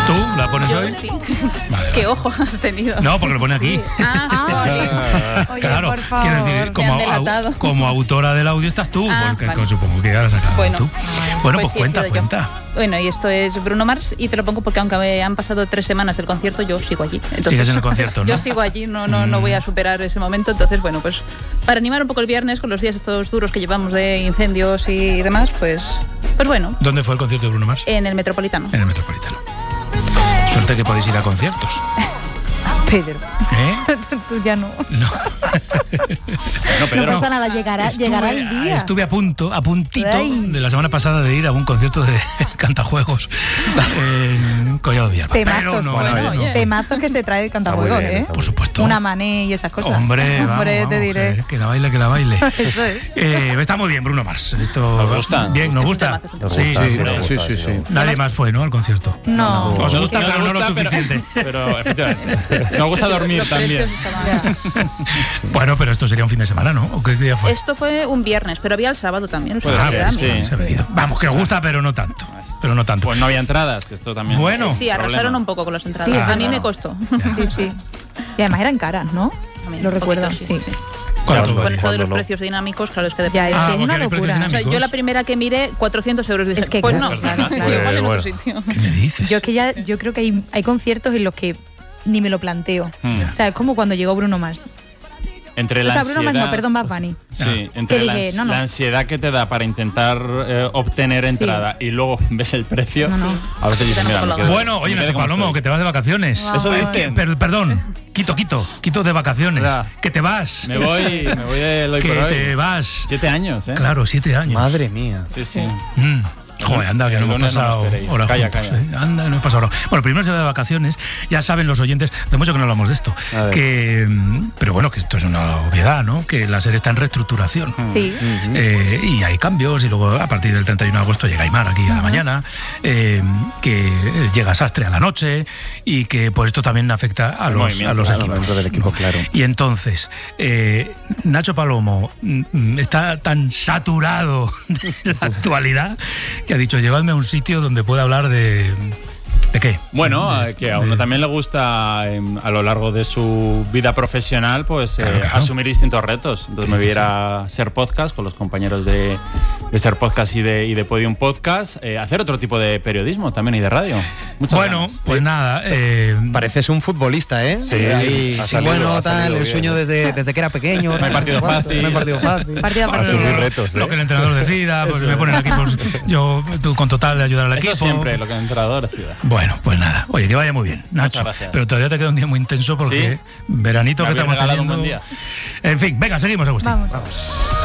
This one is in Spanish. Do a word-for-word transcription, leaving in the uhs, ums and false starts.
¿Tú la pones Yo hoy? sí. Vale, ¿Qué vale. ojo has tenido? No, porque lo pone aquí. Ah, Oye, Claro, por favor. quiero decir, como, Me han delatado. au- como autora del audio estás tú, Ah, porque vale. supongo que ya la has sacado Bueno. tú. Bueno, pues, Pues sí, he cuenta, sido yo. cuenta. Bueno, y esto es Bruno Mars y te lo pongo porque aunque me han pasado tres semanas del concierto, yo sigo allí. Entonces, Sigues en el concierto, ¿no? Yo sigo allí, no, no, no voy a superar ese momento. Entonces, bueno, pues para animar un poco el viernes con los días estos duros que llevamos de incendios y demás, pues, pues bueno, ¿Dónde fue el concierto de Bruno Mars? en el Metropolitano. En el Metropolitano. Suerte que podéis ir a conciertos. Pedro, ¿Eh? tú ya no. No. No, No Pedro. pasa nada, llegará, llegará el día. Estuve a punto, a puntito Ay. de la semana pasada de ir a un concierto de cantajuegos en Collado Villalba. Temazos, Pero no, bueno, no, oye. Temazos que se trae el cantajuegos, Está muy bien, ¿eh? está muy por supuesto. Una mané y esas cosas. Hombre, vamos, Hombre, vamos, te diré. Que, que la baile, que la baile. Eso es. Eh, está muy bien, Bruno Mars. Esto, ¿Nos gusta? Bien, ¿nos gusta? Es un temazo, Nos Sí, gusta, sí, nos sí. gusta, sí, sí, sí, sí. sí. Nadie más fue, ¿no? Al concierto. No. Os gusta, No pero no lo gusta, pero- suficiente. Pero, efectivamente. Nos gusta dormir Los también. precios estaban- Bueno, pero esto sería un fin de semana, ¿no? ¿O qué día fue? Esto fue un viernes, pero había el sábado también. O sea, Puede que ser, era, sí. mira. Se ha venido. Vamos, que os gusta, pero no tanto. Pero no tanto. Pues no había entradas, que esto también. Bueno. Eh, Sí, arrasaron Problema. un poco con las entradas. Sí, a mí claro. me costó. Sí, sí. Y además eran caras, ¿no? También, Lo un recuerdo, poquito, sí. sí. ¿Cuánto Con valía? esto de los no. precios dinámicos, claro, es que Ya, es Ah, que es porque una hay precios locura. O sea, dinámicos. yo la primera que miré, cuatrocientos euros. Dije, Es que pues claro, no, claro, claro. igual en Bueno. otro sitio. ¿Qué me dices? Yo es que ya, yo creo que hay, hay conciertos en los que ni me lo planteo. Hmm. O sea, es como cuando llegó Bruno Mars. Entre O la sea, Bruno Mars no, ansiedad. perdón, Bad Bunny. Sí, entre Que la, dije, no, no. la ansiedad que te da para intentar eh, obtener Sí. entrada y luego ves el precio, No, no. a veces dices, mira, me quedo- Bueno, oye, me Nacho quedo como Palomo, estoy. que te vas de vacaciones. Wow. Eso Ay, dicen. Per- perdón, quito, quito, quito de vacaciones. Ya. Que te vas. Me voy, me voy de hoy que por hoy. te vas. Siete años, ¿eh? Claro, siete años. Madre mía. Sí, sí. Mm. Joder, anda, que El no hemos lunes no me pasado esperéis. horas Calla, juntos. calla. ¿eh? Anda, que no hemos pasado horas. Bueno, primero se va de vacaciones. Ya saben los oyentes, hace mucho que no hablamos de esto. A ver. Que, mm, pero bueno, que esto es una obviedad, ¿no? Que la serie está en reestructuración. Sí. Eh, y hay cambios, y luego a partir del treinta y uno de agosto llega Aymar aquí a la mañana, eh, que llega Sastre a la noche, y que pues esto también afecta a El los, movimiento, a los claro, equipos. dentro del equipo, claro. Y entonces, eh, Nacho Palomo mm, está tan saturado de la actualidad que ha dicho, llevadme a un sitio donde pueda hablar de... ¿De qué? Bueno, De- eh, que a uno de- también le gusta eh, a lo largo de su vida profesional pues eh, Claro, claro. asumir distintos retos. Entonces me voy a ir a Ser Podcast con los compañeros de, de Ser Podcast y de, y de Podium Podcast, eh, hacer otro tipo de periodismo también y de radio. Muchas Bueno, ganas. pues nada. Eh, Pareces un futbolista, ¿eh? Sí, Ahí, ha sí, salido, bueno, ha tal, salido el bien, sueño ¿eh? desde, desde que era pequeño. No hay partido fácil. No hay partido fácil. Partido a Bueno, partido. asumir retos, ¿eh? lo que el entrenador decida, pues me ponen aquí, pues yo tú, con total de ayudar al Eso equipo. siempre, lo que el entrenador decida. Bueno, pues nada. Oye, que vaya muy bien, Nacho. gracias. Pero todavía te queda un día muy intenso porque Sí. veranito Me que habéis estamos regalado un teniendo. buen día. En fin, venga, seguimos, Agustín. Vamos. Vamos.